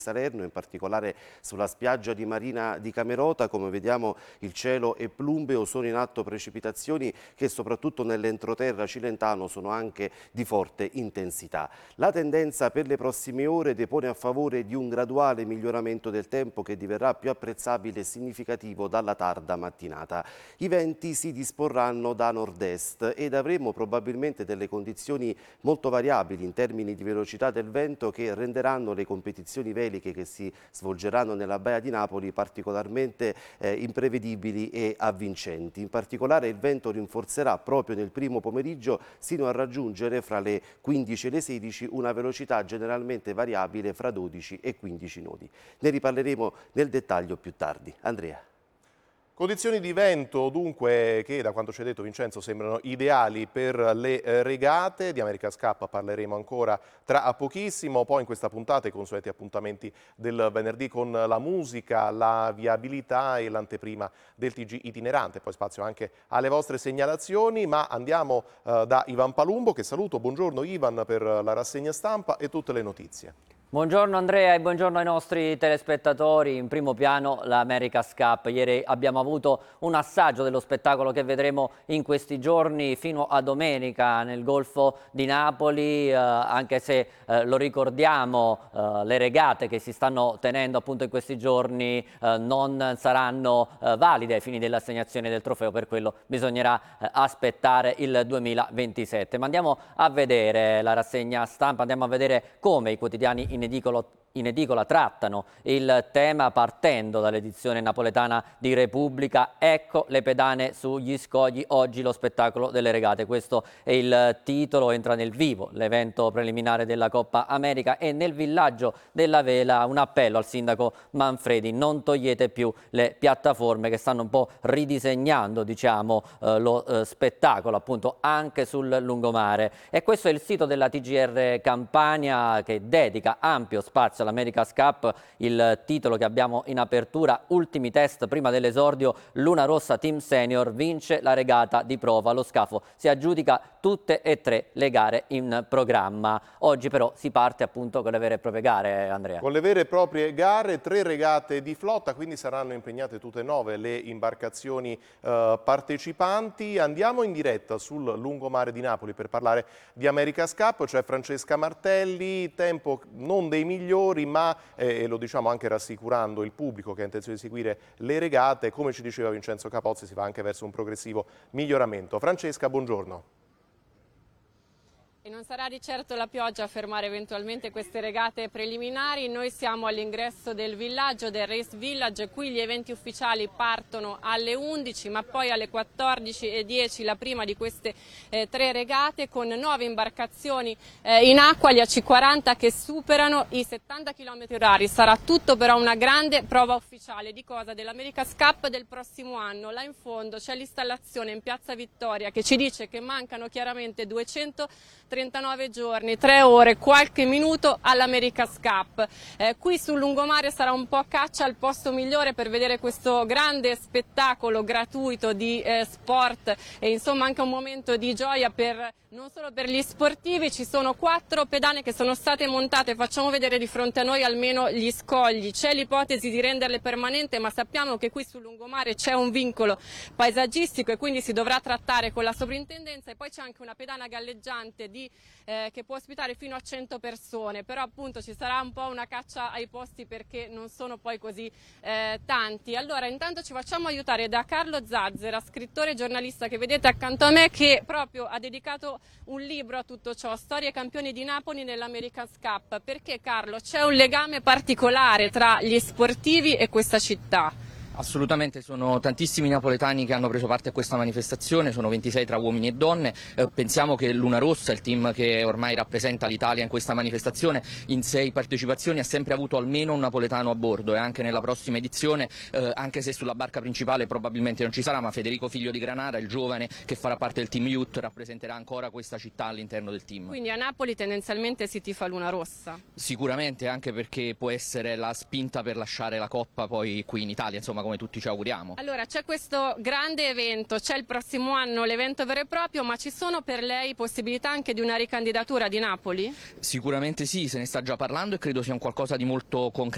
Salerno, in particolare sulla spiaggia di Marina di Camerota. Come vediamo il cielo è plumbeo, sono in atto precipitazioni che soprattutto nell'entroterra cilentano sono anche di forte intensità. La tendenza per le prossime ore depone a favore di un graduale miglioramento del tempo che diverrà più apprezzabile e significativo dalla tarda mattinata. I venti si disporranno da nord-est ed avremo probabilmente delle condizioni molto variabili in termini di velocità del vento che renderanno le competizioni veliche che si svolgeranno nella Baia di Napoli particolarmente imprevedibili e avvincenti. In particolare il vento rinforzerà proprio nel primo pomeriggio sino a raggiungere fra le 15 e le 16 una velocità generalmente variabile fra 12 e 15 nodi. Ne riparleremo nel dettaglio più tardi. Andrea. Condizioni di vento dunque che, da quanto ci ha detto Vincenzo, sembrano ideali per le regate. Di America's Cup parleremo ancora tra pochissimo, poi in questa puntata i consueti appuntamenti del venerdì con la musica, la viabilità e l'anteprima del TG itinerante, poi spazio anche alle vostre segnalazioni, ma andiamo da Ivan Palumbo, che saluto. Buongiorno Ivan per la rassegna stampa e tutte le notizie. Buongiorno Andrea e buongiorno ai nostri telespettatori. In primo piano l'America's Cup. Ieri abbiamo avuto un assaggio dello spettacolo che vedremo in questi giorni fino a domenica nel Golfo di Napoli, anche se lo ricordiamo, le regate che si stanno tenendo appunto in questi giorni non saranno valide ai fini dell'assegnazione del trofeo, per quello bisognerà aspettare il 2027. Ma andiamo a vedere la rassegna stampa, andiamo a vedere come i quotidiani in edicola trattano il tema partendo dall'edizione napoletana di Repubblica. Ecco le pedane sugli scogli, oggi lo spettacolo delle regate. Questo è il titolo, entra nel vivo l'evento preliminare della Coppa America e nel villaggio della Vela un appello al sindaco Manfredi: non togliete più le piattaforme che stanno un po' ridisegnando, diciamo, lo spettacolo appunto anche sul lungomare. E questo è il sito della TGR Campania che dedica ampio spazio all'America's Cup. Il titolo che abbiamo in apertura: ultimi test prima dell'esordio, Luna Rossa Team Senior vince la regata di prova, lo scafo si aggiudica tutte e tre le gare in programma. Oggi però si parte appunto con le vere e proprie gare, Andrea. Con le vere e proprie gare, 3 regate di flotta, quindi saranno impegnate tutte e 9 le imbarcazioni partecipanti. Andiamo in diretta sul lungomare di Napoli per parlare di America's Cup. C'è Francesca Martelli, tempo non dei migliori, ma lo diciamo anche rassicurando il pubblico che ha intenzione di seguire le regate. Come ci diceva Vincenzo Capozzi, si va anche verso un progressivo miglioramento. Francesca, buongiorno. E non sarà di certo la pioggia a fermare eventualmente queste regate preliminari. Noi siamo all'ingresso del villaggio, del Race Village. Qui gli eventi ufficiali partono alle 11, ma poi alle 14:10 la prima di queste 3 regate, con 9 imbarcazioni in acqua, gli AC40 che superano i 70 km/h. Sarà tutto però una grande prova ufficiale. Di cosa? Dell'America's Cup del prossimo anno. Là in fondo c'è l'installazione in Piazza Vittoria che ci dice che mancano chiaramente 239 giorni, 3 ore, qualche minuto all'America's Cup. Qui sul lungomare sarà un po' a caccia al posto migliore per vedere questo grande spettacolo gratuito di sport e insomma anche un momento di gioia non solo per gli sportivi. Ci sono 4 pedane che sono state montate, facciamo vedere di fronte a noi almeno gli scogli. C'è l'ipotesi di renderle permanente, ma sappiamo che qui sul lungomare c'è un vincolo paesaggistico e quindi si dovrà trattare con la sovrintendenza. E poi c'è anche una pedana galleggiante che può ospitare fino a 100 persone, però appunto ci sarà un po' una caccia ai posti perché non sono poi così tanti. Allora intanto ci facciamo aiutare da Carlo Zazzera, scrittore e giornalista che vedete accanto a me, che proprio ha dedicato un libro a tutto ciò, Storie e campioni di Napoli nell'America's Cup. Perché, Carlo, c'è un legame particolare tra gli sportivi e questa città? Assolutamente, sono tantissimi napoletani che hanno preso parte a questa manifestazione, sono 26 tra uomini e donne. Pensiamo che Luna Rossa, il team che ormai rappresenta l'Italia in questa manifestazione, in 6 partecipazioni ha sempre avuto almeno un napoletano a bordo, e anche nella prossima edizione, anche se sulla barca principale probabilmente non ci sarà, ma Federico Figlio di Granara, il giovane che farà parte del team Youth, rappresenterà ancora questa città all'interno del team. Quindi a Napoli tendenzialmente si tifa Luna Rossa? Sicuramente, anche perché può essere la spinta per lasciare la Coppa poi qui in Italia, insomma, come tutti ci auguriamo. Allora c'è questo grande evento, c'è il prossimo anno l'evento vero e proprio, ma ci sono per lei possibilità anche di una ricandidatura di Napoli? Sicuramente sì, se ne sta già parlando e credo sia un qualcosa di molto concreto.